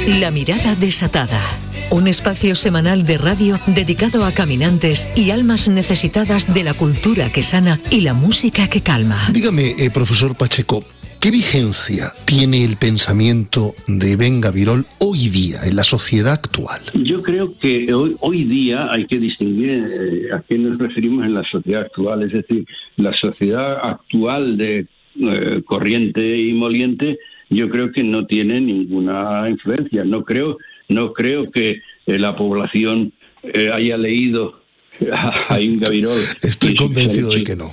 La mirada desatada. Un espacio semanal de radio dedicado a caminantes y almas necesitadas de la cultura que sana y la música que calma. Dígame, profesor Pacheco, ¿qué vigencia tiene el pensamiento de Ben Gabirol hoy día en la sociedad actual? Yo creo que hoy día hay que distinguir a qué nos referimos en la sociedad actual. Es decir, la sociedad actual de corriente y moliente, yo creo que no tiene ninguna influencia. No creo que la población haya leído a Ben Gabirol. Estoy convencido de que no.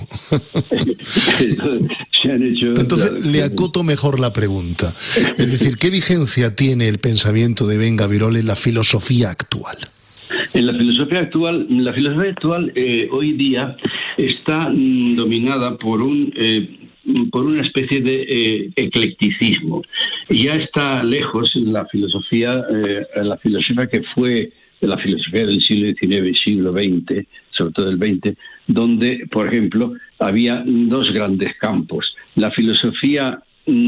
Entonces le acoto mejor la pregunta. Es decir, ¿qué vigencia tiene el pensamiento de Ben Gabirol en la filosofía actual? En la filosofía actual hoy día está dominada por una especie de eclecticismo. Ya está lejos la filosofía que fue la filosofía del siglo XIX y siglo XX, sobre todo el XX, donde, por ejemplo, había dos grandes campos: la filosofía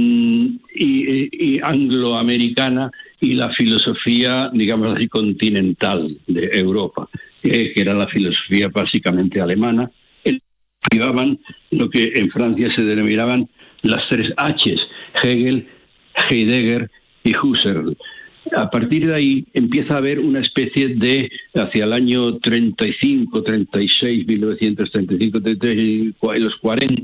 y angloamericana y la filosofía, digamos así, continental de Europa, que era la filosofía básicamente alemana. Llevaban lo que en Francia se denominaban las tres H's: Hegel, Heidegger y Husserl. A partir de ahí empieza a haber una especie de, hacia el año 35, 36, 1935, 36, los 40,